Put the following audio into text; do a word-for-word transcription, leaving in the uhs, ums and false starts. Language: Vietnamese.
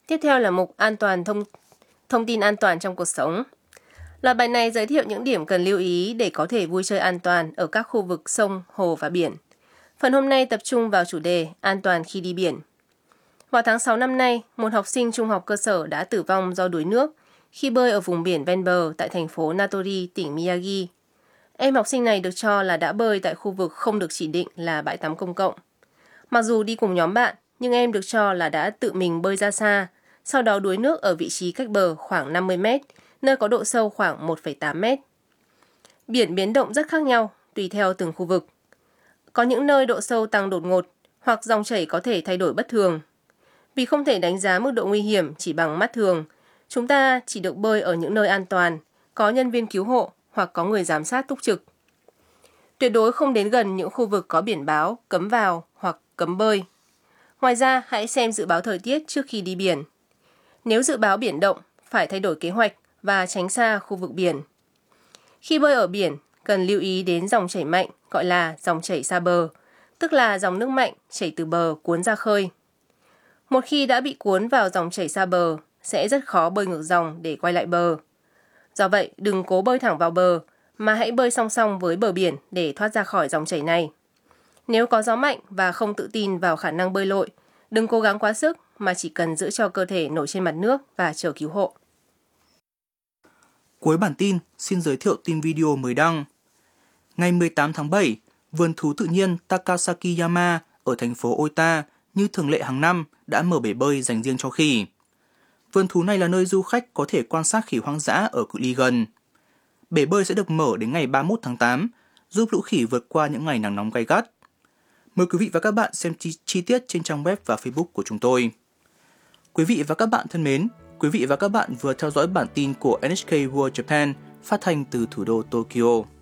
Tiếp theo là mục an toàn thông, thông tin an toàn trong cuộc sống. Loạt bài này giới thiệu những điểm cần lưu ý để có thể vui chơi an toàn ở các khu vực sông, hồ và biển. Phần hôm nay tập trung vào chủ đề an toàn khi đi biển. Vào tháng sáu năm nay, một học sinh trung học cơ sở đã tử vong do đuối nước khi bơi ở vùng biển ven bờ tại thành phố Natori, tỉnh Miyagi. Em học sinh này được cho là đã bơi tại khu vực không được chỉ định là bãi tắm công cộng. Mặc dù đi cùng nhóm bạn, nhưng em được cho là đã tự mình bơi ra xa, sau đó đuối nước ở vị trí cách bờ khoảng năm mươi mét, nơi có độ sâu khoảng một phẩy tám mét. Biển biến động rất khác nhau, tùy theo từng khu vực. Có những nơi độ sâu tăng đột ngột, hoặc dòng chảy có thể thay đổi bất thường. Vì không thể đánh giá mức độ nguy hiểm chỉ bằng mắt thường, chúng ta chỉ được bơi ở những nơi an toàn, có nhân viên cứu hộ hoặc có người giám sát túc trực. Tuyệt đối không đến gần những khu vực có biển báo cấm vào hoặc cấm bơi. Ngoài ra, hãy xem dự báo thời tiết trước khi đi biển. Nếu dự báo biển động, phải thay đổi kế hoạch và tránh xa khu vực biển. Khi bơi ở biển, cần lưu ý đến dòng chảy mạnh gọi là dòng chảy xa bờ, tức là dòng nước mạnh chảy từ bờ cuốn ra khơi. Một khi đã bị cuốn vào dòng chảy xa bờ, sẽ rất khó bơi ngược dòng để quay lại bờ. Do vậy, đừng cố bơi thẳng vào bờ, mà hãy bơi song song với bờ biển để thoát ra khỏi dòng chảy này. Nếu có gió mạnh và không tự tin vào khả năng bơi lội, đừng cố gắng quá sức mà chỉ cần giữ cho cơ thể nổi trên mặt nước và chờ cứu hộ. Cuối bản tin, xin giới thiệu tin video mới đăng. Ngày mười tám tháng bảy, vườn thú tự nhiên Takasakiyama ở thành phố Ota như thường lệ hàng năm đã mở bể bơi dành riêng cho khỉ. Vườn thú này là nơi du khách có thể quan sát khỉ hoang dã ở cự ly gần. Bể bơi sẽ được mở đến ngày ba mươi mốt tháng tám, giúp lũ khỉ vượt qua những ngày nắng nóng gay gắt. Mời quý vị và các bạn xem chi, chi tiết trên trang web và Facebook của chúng tôi. Quý vị và các bạn thân mến, quý vị và các bạn vừa theo dõi bản tin của en ếch kây World Japan phát thanh từ thủ đô Tokyo.